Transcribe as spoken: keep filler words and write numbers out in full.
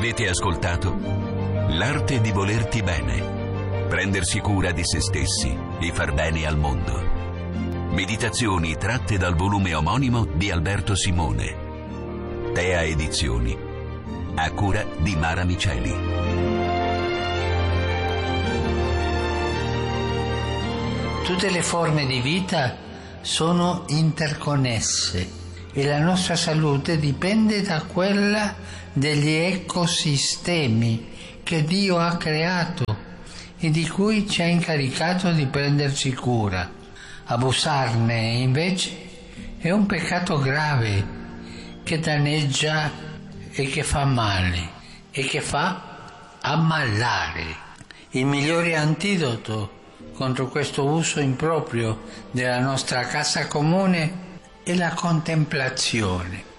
Avete ascoltato L'arte di volerti bene, prendersi cura di se stessi e far bene al mondo. Meditazioni tratte dal volume omonimo di Alberto Simone. Tea Edizioni, a cura di Mara Miceli. Tutte le forme di vita sono interconnesse e la nostra salute dipende da quella degli ecosistemi che Dio ha creato e di cui ci ha incaricato di prenderci cura. Abusarne invece è un peccato grave che danneggia e che fa male e che fa ammalare. Il migliore antidoto contro questo uso improprio della nostra casa comune è la contemplazione.